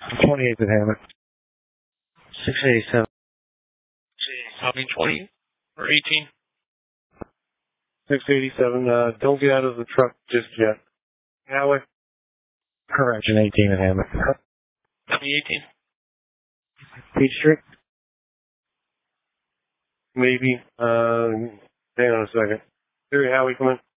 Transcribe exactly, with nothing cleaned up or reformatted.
twenty-eighth at Hammett. six eighty-seven. Copy twenty or eighteen? six eighty-seven, uh, don't get out of the truck just yet. Howie? Correction, eighteen at Hammett. Copy eighteen. Peachtree? Maybe. Uh, hang on a second. Here, Howie, come in.